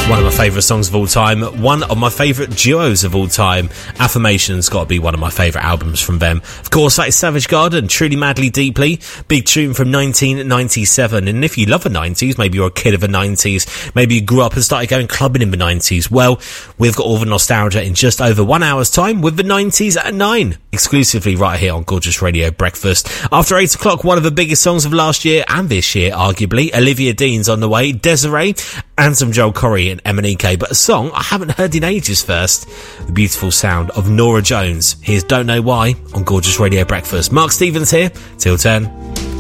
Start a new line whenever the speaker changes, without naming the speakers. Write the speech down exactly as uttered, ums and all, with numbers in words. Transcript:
One of my favourite songs of all time, one of my favourite duos of all time. Affirmation's got to be one of my favourite albums from them. Of course, that is Savage Garden, Truly Madly Deeply, big tune from nineteen ninety-seven. And if you love the nineties, maybe you're a kid of the nineties, maybe you grew up and started going clubbing in the nineties, well, we've got all the nostalgia in just over one hour's time with the nineties at nine, exclusively right here on Gorgeous Radio Breakfast. After eight o'clock, one of the biggest songs of last year and this year, arguably, Olivia Dean's on the way, Desiree, and some Joel Corey and M N E K, but a song I haven't heard in ages first, the beautiful sound of Norah Jones. Here's Don't Know Why on Gorgeous Radio Breakfast. Mark Stevens here, till ten.